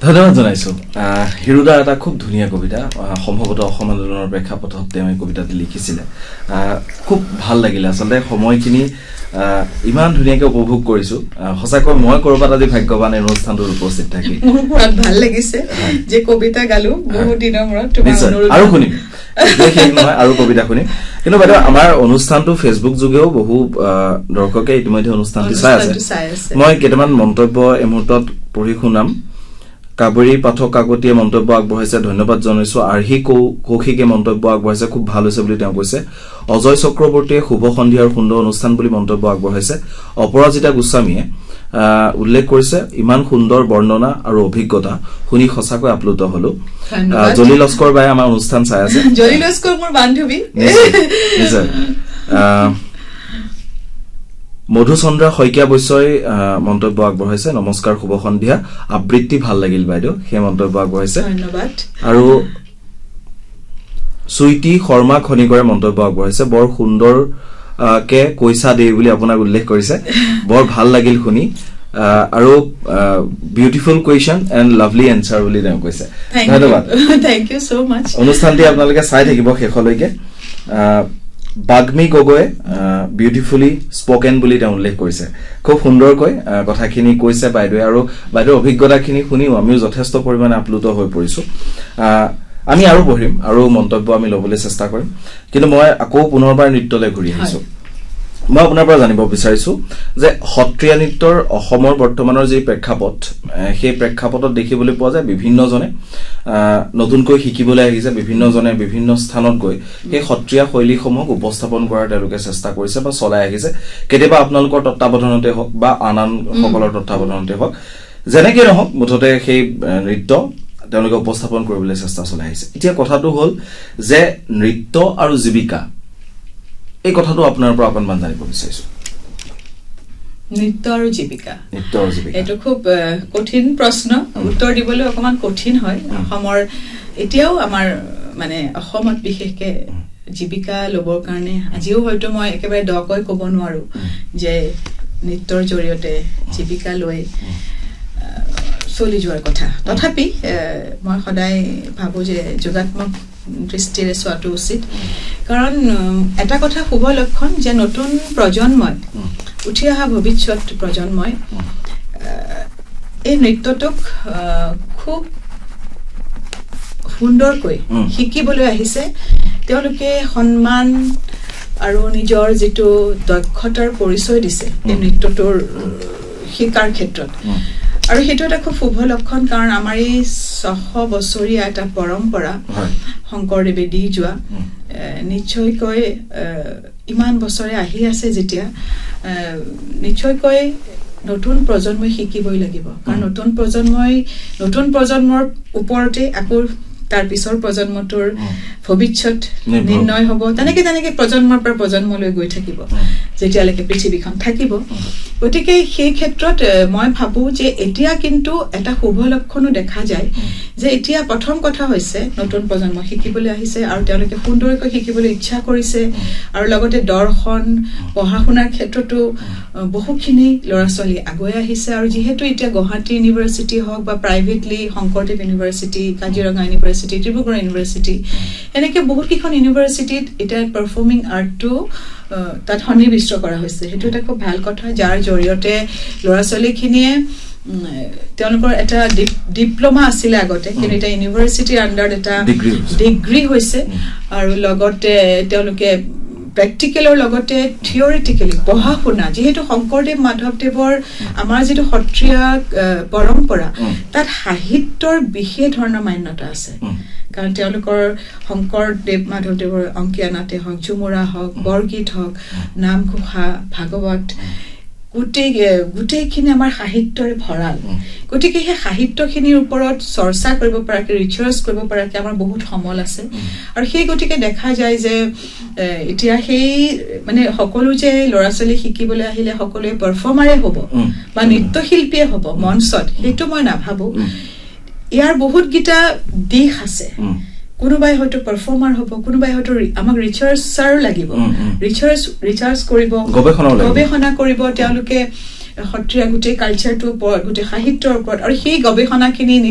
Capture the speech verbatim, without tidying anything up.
ধন্যবাদ জনাইছো হিৰুদাৰ এটা খুব ধুনীয়া কবিতা সম্ভৱত অসম আন্দোলনৰ প্ৰেক্ষাপটত তেওঁ এই কবিতাটি লিখিছিলে খুব ভাল লাগিলে আসলে সময়খিনি ইমান ধুনীয়াকৈ উপভোগ কৰিছো সঁচাকৈ মই কৰবাত আজি ভাগ্যৱান এই অনুষ্ঠানটোত উপস্থিত থাকি মোৰ বহুত ভাল লাগিছে যে কবিতা গালো বহুত দিনৰ মূৰত তোমাৰ অনুৰোধ আৰু শুনিম দেখি নহয় আৰু কবিতা শুনিম কিন্তু বাইদেউ আমাৰ অনুষ্ঠানটো ফেচবুক যোগেও বহু দৰ্শকে ইতিমধ্যে অনুষ্ঠানটি চাই আছে মই কেইটামান মন্তব্য এই মুহূৰ্তত পঢ়ি শুনাম কাবৰী পাঠক কাকতীয়ে মন্তব্য আগবঢ়াইছে ধন্যবাদ জনাইছো আৰহি কৌশিকে মন্তব্য আগবঢ়াইছে খুব ভাল হৈছে বুলি তেওঁ কৈছে অজয় চক্ৰৱৰ্তীয়ে শুভ সন্ধিয়াৰ সুন্দৰ অনুষ্ঠান বুলি মন্তব্য আগবঢ়াইছে অপৰাজিতা গোস্বামীয়ে উল্লেখ কৰিছে ইমান সুন্দৰ বৰ্ণনা আৰু অভিজ্ঞতা শুনি সঁচাকৈ আপ্লুত হলো জলি লস্কৰ বাই আমাৰ অনুষ্ঠান চাই আছে জলি লস্কৰ মোৰ বান্ধৱী নিশ্চয় মধুচন্দ্ৰা শইকীয়া বৈশ্যই মন্তব্য আগবঢ়াইছে নমস্কাৰ শুভ সন্ধিয়া আবৃত্তি ভাল লাগিল বাইদেউ সেই মন্তব্য আগবঢ়াইছে ধন্যবাদ আৰু সুইটি শৰ্মা খনিকৰে মন্তব্য আগবঢ়াইছে বৰ সুন্দৰ কে কৈছা দেই বুলি আপোনাক উল্লেখ কৰিছে বৰ ভাল লাগিল শুনি আৰু beautiful question and lovely answer বুলি তেওঁ কৈছে ধন্যবাদ থ্যাংক ইউ সো মাচ অনুষ্ঠানটি আপোনালোকে চাই থাকিব শেষলৈকে বাগমি গগৈ বিউটিফুলি স্পোকেন বুলি তেওঁ উল্লেখ কৰিছে খুব সুন্দৰকৈ কথাখিনি কৈছে বাইদেউ আৰু বাইদেউৰ অভিজ্ঞতাখিনি শুনিও আমিও যথেষ্ট পৰিমাণে আপ্লুত হৈ পৰিছো আমি আৰু পঢ়িম আৰু মন্তব্য আমি ল'বলৈ চেষ্টা কৰিম কিন্তু মই আকৌ পুনৰবাৰ নৃত্যলৈ ঘূৰি আহিছো মই আপোনাৰ পৰা জানিব বিচাৰিছো যে সত্ৰীয়া নৃত্যৰ অসমৰ বৰ্তমানৰ যি প্ৰেক্ষাপট সেই প্ৰেক্ষাপটত দেখিবলৈ পোৱা যায় বিভিন্নজনে নতুনকৈ শিকিবলৈ আহিছে বিভিন্নজনে বিভিন্ন স্থানত গৈ সেই সত্ৰীয়া শৈলীসমূহক উপস্থাপন কৰাৰ তেওঁলোকে চেষ্টা কৰিছে বা চলাই আহিছে কেতিয়াবা আপোনালোকৰ তত্ত্বাৱধানতে হওক বা আন আন সকলৰ তত্ত্বাৱধানতে হওক যেনেকৈ নহওক মুঠতে সেই নৃত্য তেওঁলোকে উপস্থাপন কৰিবলৈ চেষ্টা চলাই আহিছে এতিয়া কথাটো হ'ল যে নৃত্য আৰু জীৱিকা এই কথাটো আপোনাৰ পৰা অকণমান জানিব বিচাৰিছো নৃত্য আৰু জীৱিকা নৃত্য আৰু জীৱিকা এটা খুব কঠিন প্ৰশ্ন উত্তৰ দিবলৈ অকমান কঠিন হয় অসমৰ এতিয়াও আমাৰ মানে অসমত বিশেষকে জীৱিকা লবৰ কাৰণে আজিও হয়তো মই একেবাৰে দকৈ ক'ব নোৱাৰো যে নৃত্যৰ জৰিয়তে জীৱিকা লৈ চলি যোৱাৰ কথা তথাপি মই সদায় ভাবো যে যোগাত্মক দৃষ্টিৰে চোৱাটো উচিত কাৰণ এটা কথা শুভ লক্ষণ যে নতুন প্ৰজন্মই উঠি অহা ভৱিষ্যত প্ৰজন্মই এই নৃত্যটোক খুব সুন্দৰকৈ শিকিবলৈ আহিছে তেওঁলোকে সন্মান আৰু নিজৰ যিটো দক্ষতাৰ পৰিচয় দিছে এই নৃত্যটোৰ শিকাৰ ক্ষেত্ৰত আৰু সেইটো এটা খুব শুভ লক্ষণ কাৰণ আমাৰ এই ছশ বছৰীয়া এটা পৰম্পৰা শংকৰদেৱে দি যোৱা নিশ্চয়কৈ ইমান বছৰে আহি আছে যেতিয়া নিশ্চয়কৈ নতুন প্ৰজন্মই শিকিবই লাগিব কাৰণ নতুন প্ৰজন্মই নতুন প্ৰজন্মৰ ওপৰতে আকৌ তাৰ পিছৰ প্ৰজন্মটোৰ ভৱিষ্যত নিৰ্ণয় হ'ব তেনেকে তেনেকে প্ৰজন্মৰ পৰা প্ৰজন্মলৈ গৈ থাকিব যেতিয়ালৈকে পৃথিৱীখন থাকিব গতিকে সেই ক্ষেত্ৰত মই ভাবো যে এতিয়া কিন্তু এটা শুভ লক্ষণো দেখা যায় যে এতিয়া প্ৰথম কথা হৈছে নতুন প্ৰজন্ম শিকিবলৈ আহিছে আৰু তেওঁলোকে সুন্দৰকৈ শিকিবলৈ ইচ্ছা কৰিছে আৰু লগতে দৰ্শন পঢ়া শুনাৰ ক্ষেত্ৰতো বহুখিনি ল'ৰা ছোৱালী আগুৱাই আহিছে আৰু যিহেতু এতিয়া গুৱাহাটী ইউনিভাৰ্চিটি হওক বা privately Sankardev university Kaziranga university Dibrugarh university এনেকে বহুত কেইখন ইউনিভাৰ্চিটিত এতিয়া পাৰফৰ্মিং আৰ্টটো তাত সন্নিৱিষ্ট কৰা হৈছে সেইটো এটা খুব ভাল কথা যাৰ জৰিয়তে ল'ৰা ছোৱালীখিনিয়ে তেওঁলোকৰ এটা ডিপ্ল'মা আছিলে আগতে কিন্তু এটা ইউনিভাৰ্চিটিৰ আণ্ডাৰত এটা ডিগ্ৰী হৈছে আৰু লগতে তেওঁলোকে প্ৰেক্টিকেলৰ লগতে থিয়ৰিটিকেলি পঢ়া শুনা যেহেতু শংকৰদেৱ মাধৱদেৱৰ আমাৰ যিটো সত্ৰীয়া পৰম্পৰা তাত সাহিত্যৰ বিশেষ ধৰণৰ মান্যতা আছে কাৰণ তেওঁলোকৰ শংকৰদেৱ মাধৱদেৱৰ অংকীয়া নাটে হওক ঝুমুৰা হওক বৰগীত হওক নামঘোষা ভাগৱত গোটেই গোটেইখিনি আমাৰ সাহিত্যৰে ভঁৰাল গতিকে সেই সাহিত্যখিনিৰ ওপৰত চৰ্চা কৰিব পৰাকৈ ৰিচাৰ্চ কৰিব পৰাকৈ আমাৰ বহুত সমল আছে আৰু সেই গতিকে দেখা যায় যে এতিয়া সেই মানে সকলো যে ল'ৰা ছোৱালী শিকিবলৈ আহিলে সকলোৱে পাৰফৰ্মাৰে হ'ব বা নৃত্যশিল্পীয়ে হ'ব মঞ্চত সেইটো মই নাভাবো ইয়াৰ বহুত গীতা দিশ আছে কোনোবাই হয়তো পাৰফৰ্মাৰ হ'ব কোনোবাই হয়তো আমাক ৰিচাৰ্চাৰ লাগিব ৰিচাৰ্চ ৰিচাৰ্চ কৰিব গৱেষণা কৰিব তেওঁলোকে সত্ৰীয়া গোটেই কালচাৰটোৰ ওপৰত গোটেই সাহিত্যৰ ওপৰত আৰু সেই গৱেষণাখিনি